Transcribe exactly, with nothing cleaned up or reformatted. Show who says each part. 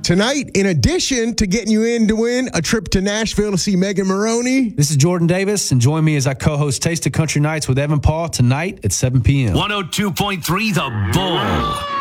Speaker 1: Tonight, in addition to getting you in to win a trip to Nashville to see Megan Maroney.
Speaker 2: This is Jordan Davis, and join me as I co-host Taste of Country Nights with Evan Paul tonight at seven p.m.
Speaker 3: one oh two point three The Bull.